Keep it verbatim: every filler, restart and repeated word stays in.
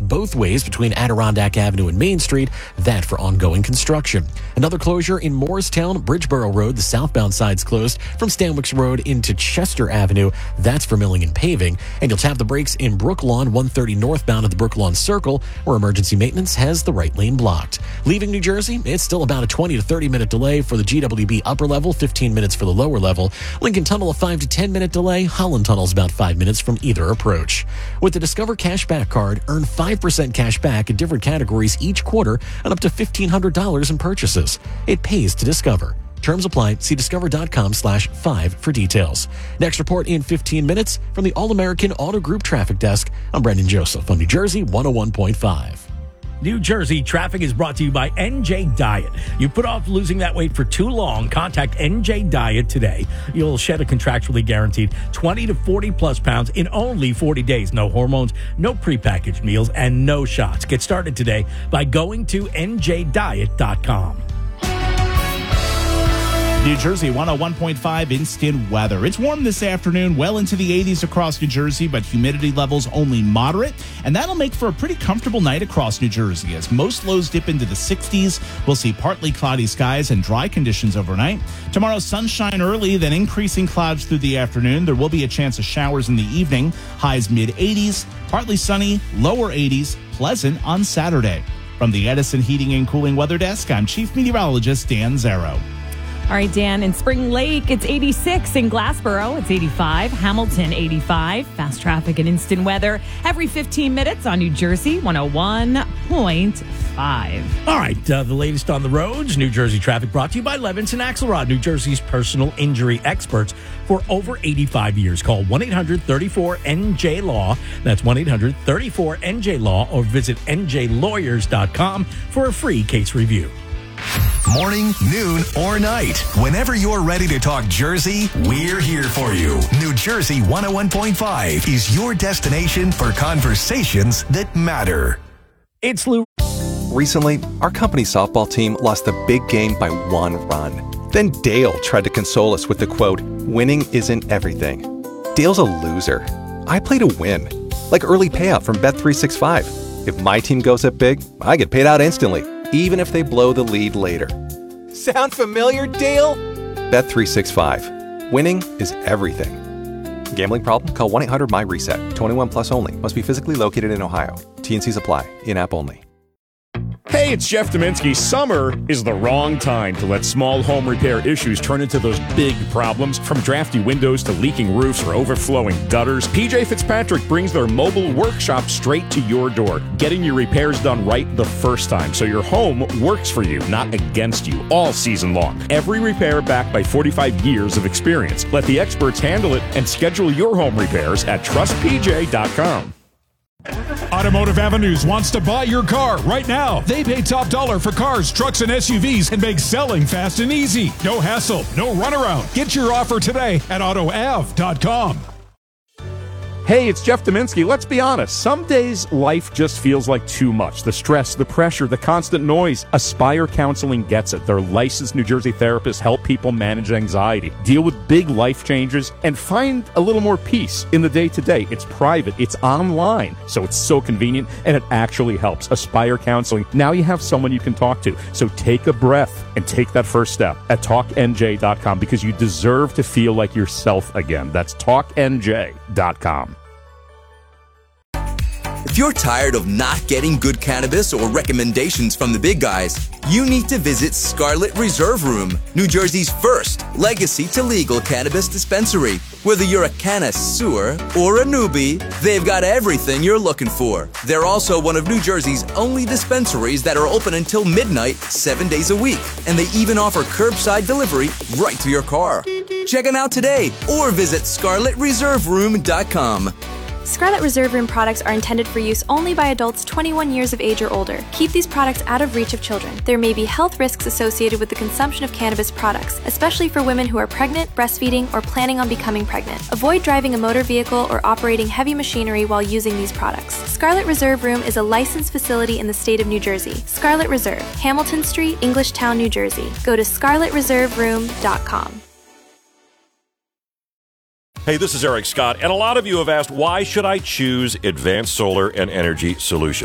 both ways between Adirondack Avenue and Main Street, that for ongoing construction. Another closure in Morristown, Bridgeboro Road, the southbound side's closed from Stanwix Road into Chester Avenue, that's for milling and paving. And you'll tap the brakes in Brooklawn, one thirty northbound of the Brooklawn Circle, where emergency maintenance has the right lane blocked. Leaving New Jersey, it's still about a twenty to thirty minute delay for the G W B upper level, fifteen minutes for the lower level. Lincoln Tunnel, a five to ten minute delay. Holland Tunnel's about five minutes from either approach. With the Discover Cashback Card, earn five percent cash back in different categories each quarter and up to fifteen hundred dollars in purchases. It pays to Discover. Terms apply. See discover.com slash five for details. Next report in fifteen minutes from the All-American Auto Group Traffic Desk. I'm Brendan Joseph on New Jersey one oh one point five. New Jersey traffic is brought to you by N J Diet. You put off losing that weight for too long, contact N J Diet today. You'll shed a contractually guaranteed twenty to forty plus pounds in only forty days. No hormones, no prepackaged meals, and no shots. Get started today by going to N J diet dot com. New Jersey one oh one point five instant weather. It's warm this afternoon, well into the eighties across New Jersey, but humidity levels only moderate, and that'll make for a pretty comfortable night across New Jersey as most lows dip into the sixties. We'll see partly cloudy skies and dry conditions overnight. Tomorrow, sunshine early, then increasing clouds through the afternoon. There will be a chance of showers in the evening. Highs mid eighties, partly sunny, lower eighties, pleasant on Saturday. From the Edison Heating and Cooling Weather Desk, I'm Chief Meteorologist Dan Zero. All right, Dan, in Spring Lake, it's eighty-six. In Glassboro, it's eighty-five. Hamilton, eighty-five. Fast traffic and instant weather every fifteen minutes on New Jersey one oh one point five. All right, uh, the latest on the roads. New Jersey traffic brought to you by Levinson Axelrod, New Jersey's personal injury experts for over eighty-five years. Call one eight hundred thirty-four N J Law. That's one eight hundred thirty-four N J Law, or visit N J lawyers dot com for a free case review. Morning, noon, or night. Whenever you're ready to talk Jersey, we're here for you. New Jersey one oh one point five is your destination for conversations that matter. It's Lou. Recently, our company softball team lost the big game by one run. Then Dale tried to console us with the quote, "Winning isn't everything." Dale's a loser. I play to win. Like early payout from Bet three sixty-five. If my team goes up big, I get paid out instantly, even if they blow the lead later. Sound familiar, Dale? Bet three sixty-five. Winning is everything. Gambling problem? Call one eight hundred M Y reset. twenty-one plus only. Must be physically located in Ohio. T and Cs apply. In-app only. Hey, it's Jeff Dominski. Summer is the wrong time to let small home repair issues turn into those big problems. From drafty windows to leaking roofs or overflowing gutters, P J Fitzpatrick brings their mobile workshop straight to your door, getting your repairs done right the first time so your home works for you, not against you, all season long. Every repair backed by forty-five years of experience. Let the experts handle it and schedule your home repairs at trust P J dot com. Automotive Avenues wants to buy your car right now. They pay top dollar for cars, trucks, and S U Vs and make selling fast and easy. No hassle, no runaround. Get your offer today at auto av dot com. Hey, it's Jeff Dominski. Let's be honest. Some days life just feels like too much. The stress, the pressure, the constant noise. Aspire Counseling gets it. Their licensed New Jersey therapists help people manage anxiety, deal with big life changes, and find a little more peace in the day-to-day. It's private. It's online. So it's so convenient, and it actually helps. Aspire Counseling. Now you have someone you can talk to. So take a breath and take that first step at talk N J dot com because you deserve to feel like yourself again. That's talk N J dot com. If you're tired of not getting good cannabis or recommendations from the big guys, you need to visit Scarlet Reserve Room, New Jersey's first legacy to legal cannabis dispensary. Whether you're a connoisseur or a newbie, they've got everything you're looking for. They're also one of New Jersey's only dispensaries that are open until midnight, seven days a week. And they even offer curbside delivery right to your car. Check them out today or visit scarlet reserve room dot com. Scarlet Reserve Room products are intended for use only by adults twenty-one years of age or older. Keep these products out of reach of children. There may be health risks associated with the consumption of cannabis products, especially for women who are pregnant, breastfeeding, or planning on becoming pregnant. Avoid driving a motor vehicle or operating heavy machinery while using these products. Scarlet Reserve Room is a licensed facility in the state of New Jersey. Scarlet Reserve, Hamilton Street, Englishtown, New Jersey. Go to scarlet reserve room dot com. Hey, this is Eric Scott, and a lot of you have asked, why should I choose Advanced Solar and Energy Solutions?